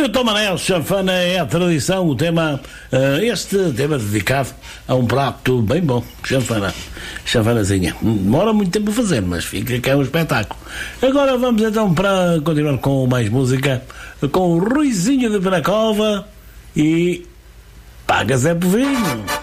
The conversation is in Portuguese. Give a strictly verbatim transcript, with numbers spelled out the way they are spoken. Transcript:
Foi o Tom Manel, chanfana é a tradição, o tema, uh, este tema dedicado a um prato bem bom, chanfana, chanfanazinha. Demora muito tempo a fazer, mas fica que é um espetáculo. Agora vamos então para continuar com mais música, com o Ruizinho de Penacova e Pagas é Povinho.